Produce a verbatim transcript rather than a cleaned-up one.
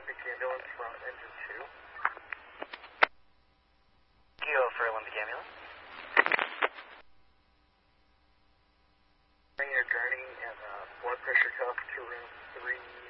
Olympic ambulance from engine two. Kilo for Olympic ambulance. Bring your gurney and uh, blood pressure cuff to room three.